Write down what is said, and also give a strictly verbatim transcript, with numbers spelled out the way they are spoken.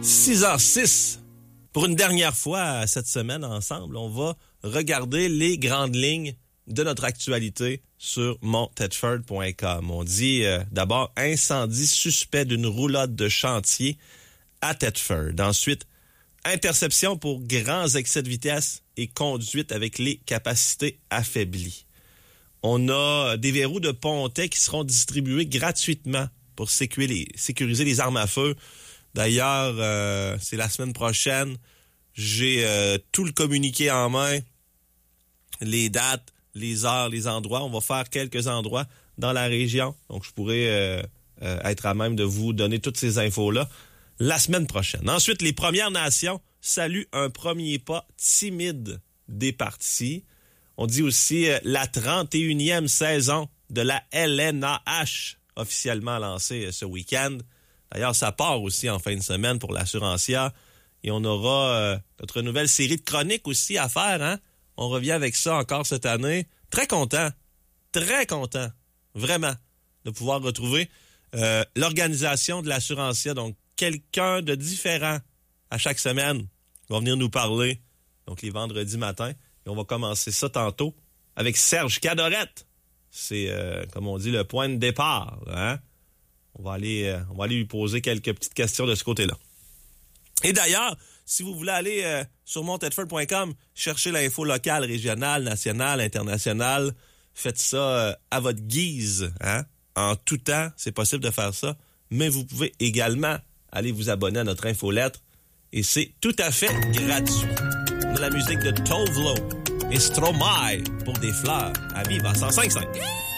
six heures six. Pour une dernière fois cette semaine ensemble, on va regarder les grandes lignes de notre actualité sur mont tedford point com. On dit euh, d'abord incendie suspect d'une roulotte de chantier à Tedford. Ensuite, interception pour grands excès de vitesse et conduite avec les capacités affaiblies. On a des verrous de pontet qui seront distribués gratuitement pour sécuriser les, sécuriser les armes à feu. D'ailleurs, euh, c'est la semaine prochaine. J'ai euh, tout le communiqué en main, les dates, les heures, les endroits. On va faire quelques endroits dans la région. Donc, je pourrais euh, euh, être à même de vous donner toutes ces infos-là la semaine prochaine. Ensuite, les Premières Nations saluent un premier pas timide des partis. On dit aussi euh, la trente et unième saison de la L N A H officiellement lancée euh, ce week-end. D'ailleurs, ça part aussi en fin de semaine pour l'Assurancia. Et on aura euh, notre nouvelle série de chroniques aussi à faire. Hein? On revient avec ça encore cette année. Très content, très content, vraiment, de pouvoir retrouver euh, l'organisation de l'Assurancia. Donc, quelqu'un de différent à chaque semaine va venir nous parler. Donc, les vendredis matins. Et on va commencer ça tantôt avec Serge Cadorette. C'est, euh, comme on dit, le point de départ. Hein? On va aller, euh, on va aller lui poser quelques petites questions de ce côté-là. Et d'ailleurs, si vous voulez aller euh, sur mont tedford point com, chercher l'info locale, régionale, nationale, internationale, faites ça euh, à votre guise. Hein? En tout temps, c'est possible de faire ça. Mais vous pouvez également aller vous abonner à notre infolettre. Et c'est tout à fait gratuit. On a la musique de Tovlo et Stromae pour des fleurs à vivre à cent cinq virgule cinq.